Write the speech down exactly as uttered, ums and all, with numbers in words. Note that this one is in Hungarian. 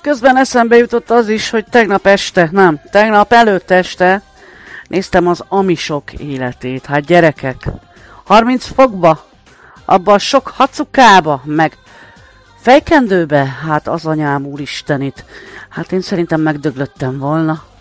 közben eszembe jutott az is, hogy tegnap este, nem, tegnap előtt este néztem az amisok életét. Hát gyerekek, harminc fokba, abba a sok hacukába, meg fejkendőbe, hát az anyám úristenit. Hát én szerintem megdöglöttem volna.